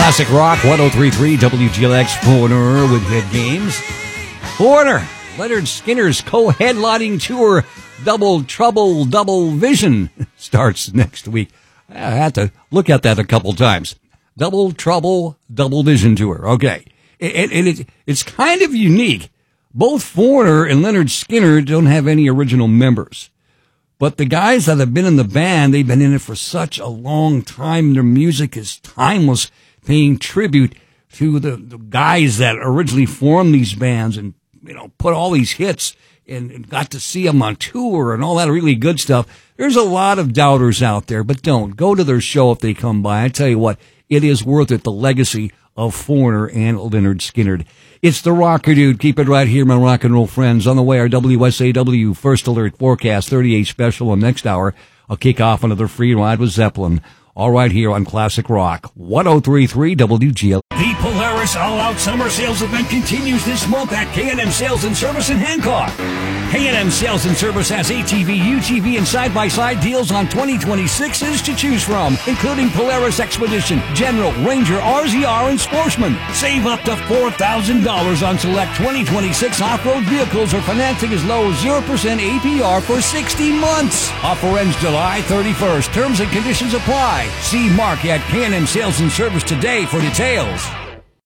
Classic Rock 103.3 WGLX Foreigner with Hit Games. Foreigner, Lynyrd Skynyrd's co-headlining tour Double Trouble, Double Vision starts next week. I had to look at that a couple times. Double Trouble, Double Vision tour. Okay. It's kind of unique. Both Foreigner and Lynyrd Skynyrd don't have any original members. But the guys that have been in the band, they've been in it for such a long time. Their music is timeless, paying tribute to the guys that originally formed these bands and, put all these hits and got to see them on tour and all that really good stuff. There's a lot of doubters out there, but don't. Go to their show if they come by. I tell you what, it is worth it, the legacy of Foreigner and Lynyrd Skynyrd. It's the Rocker Dude. Keep it right here, my rock and roll friends. On the way, our WSAW First Alert Forecast 38 special. And next hour, I'll kick off another free ride with Zeppelin. All right here on Classic Rock 103.3 WGL. The Polaris All-Out Summer Sales Event continues this month at K&M Sales and Service in Hancock. K&M Sales and Service has ATV, UTV, and side-by-side deals on 2026s to choose from, including Polaris Expedition, General, Ranger, RZR, and Sportsman. Save up to $4,000 on select 2026 off-road vehicles or financing as low as 0% APR for 60 months. Offer ends July 31st. Terms and conditions apply. See Mark at K&M Sales and Service today for details.